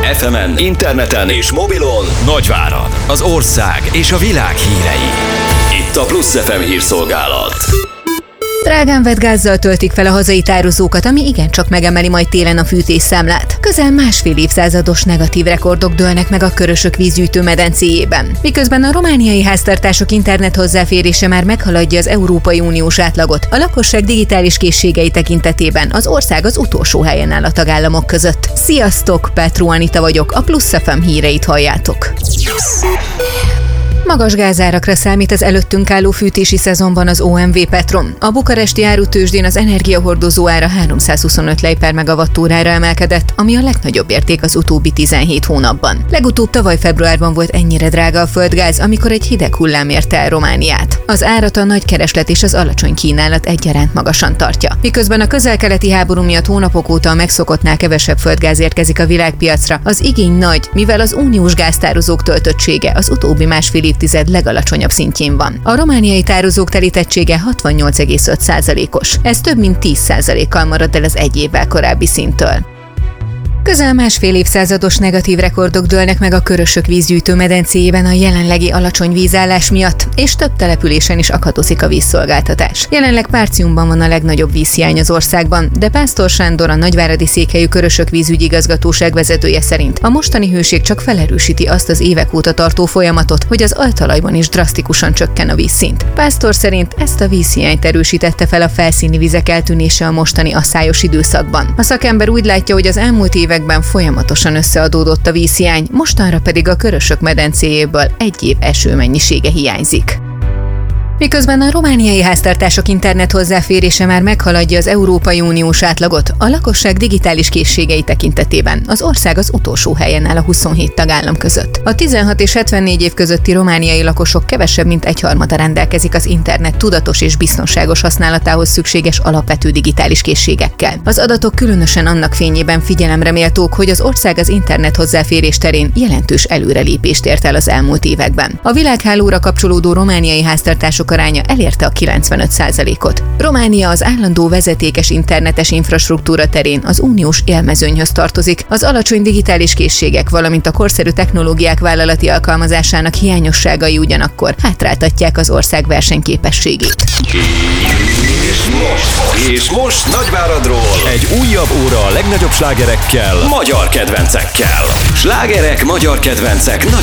FM-en, interneten és mobilon Nagyvárad, az ország és a világ hírei. Itt a Plusz FM hírszolgálat. Drágán vett gázzal töltik fel a hazai tározókat, ami igencsak megemeli majd télen a fűtésszámlát. Közel másfél évszázados negatív rekordok dőlnek meg a Körösök vízgyűjtő medencéjében. Miközben a romániai háztartások internet hozzáférése már meghaladja az Európai Uniós átlagot, a lakosság digitális készségei tekintetében az ország az utolsó helyen áll a tagállamok között. Sziasztok, Petru Anita vagyok, a Plusz FM híreit halljátok. Magas gázárakra számít az előttünk álló fűtési szezonban az OMV Petrom. A bukaresti árutőzsdén az energiahordozó ára 325 lej per megawattórára emelkedett, ami a legnagyobb érték az utóbbi 17 hónapban. Legutóbb tavaly februárban volt ennyire drága a földgáz, amikor egy hideg hullám érte el Romániát. Az árat a nagy kereslet és az alacsony kínálat egyaránt magasan tartja. Miközben a közel-keleti háború miatt hónapok óta a megszokottnál kevesebb földgáz érkezik a világpiacra, az igény nagy, mivel az uniós gáztározók töltöttsége az utóbbi másfél évtized legalacsonyabb szintjén van. A romániai tározók telítettsége 68,5%-os. Ez több mint 10%-kal marad el az egy évvel korábbi szinttől. Közel másfél évszázados negatív rekordok dőlnek meg a Körösök vízgyűjtő medencéjében a jelenlegi alacsony vízállás miatt, és több településen is akadozik a vízszolgáltatás. Jelenleg Párciumban van a legnagyobb vízhiány az országban, de Pásztor Sándor, a nagyváradi székhelyű Körösök vízügyi igazgatóság vezetője szerint a mostani hőség csak felerősíti azt az évek óta tartó folyamatot, hogy az altalajban is drasztikusan csökken a vízszint. Pásztor szerint ezt a vízhiányt erősítette fel a felszíni vizek eltűnése a mostani asszályos időszakban. A szakember úgy látja, hogy az elmúlt években folyamatosan összeadódott a vízhiány, mostanra pedig a Körösök medencéjéből egy év esőmennyisége hiányzik. Miközben a romániai háztartások internet hozzáférése már meghaladja az Európai Uniós átlagot, a lakosság digitális készségei tekintetében az ország az utolsó helyen áll a 27 tagállam között. A 16 és 74 év közötti romániai lakosok kevesebb mint egyharmada rendelkezik az internet tudatos és biztonságos használatához szükséges alapvető digitális készségekkel. Az adatok különösen annak fényében figyelemre méltók, hogy az ország az internet hozzáférés terén jelentős előrelépést ért el az elmúlt években. A világhálóra kapcsolódó romániai háztartások aránya elérte a 95%-ot. Románia az állandó vezetékes internetes infrastruktúra terén az uniós élmezőnyhöz tartozik, az alacsony digitális készségek, valamint a korszerű technológiák vállalati alkalmazásának hiányosságai ugyanakkor hátráltatják az ország versenyképességét. És most Nagyváradról egy újabb óra a legnagyobb slágerekkel, magyar kedvencekkel. Slágerek, magyar kedvencek,